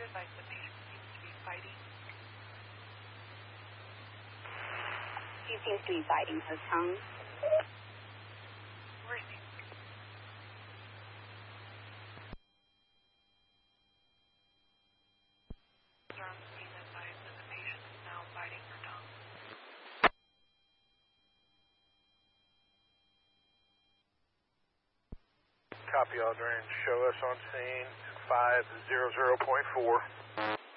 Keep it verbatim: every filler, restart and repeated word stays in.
advised the patient seems to be fighting. She seems to be biting her tongue. Where is he? On scene advised that the patient is now biting her tongue. Copy, Aldrin. Show us on scene five zero zero point four.